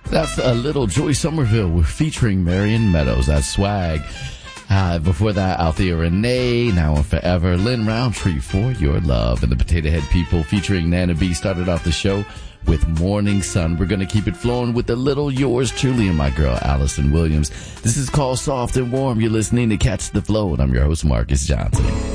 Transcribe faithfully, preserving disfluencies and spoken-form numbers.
That's a little Joy Somerville featuring Marion Meadows. That's Swag. Uh, before that, Althea Renee, Now and Forever, Lynn Roundtree, For Your Love, and the Potato Head People featuring Nana B started off the show with Morning Sun. We're going to keep it flowing with a little yours truly and my girl, Allison Williams. This is called Soft and Warm. You're listening to Catch the Flow, and I'm your host, Marcus Johnson.